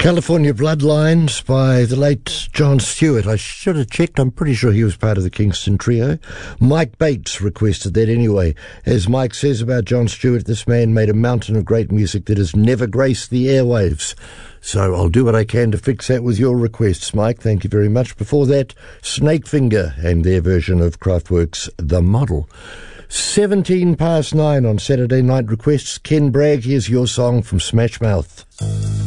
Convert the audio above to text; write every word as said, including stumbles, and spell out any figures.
California Bloodlines by the late John Stewart. I should have checked. I'm pretty sure he was part of the Kingston Trio. Mike Bates requested that anyway. As Mike says about John Stewart, this man made a mountain of great music that has never graced the airwaves. So I'll do what I can to fix that with your requests, Mike. Thank you very much. Before that, Snakefinger and their version of Kraftwerk's The Model. seventeen past nine on Saturday Night Requests. Ken Bragg, here's your song from Smash Mouth.